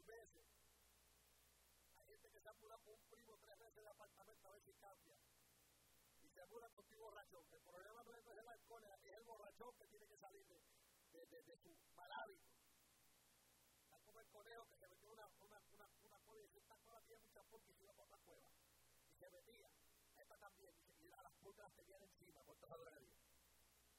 veces. Hay gente que se ha mudado con un primo 3 veces de apartamento a ver si cambia. Y se muda contigo borrachón. El problema no es el alcohol, es el borrachón que tiene que salir de su mal hábito. Está como el conejo que se metió una cueva y dice, esta cueva tiene mucha pulga y se iba para otra cueva. Y se metía. Esta también. Y las pulgas las tenían encima. ¿Cuántos adoran a Dios?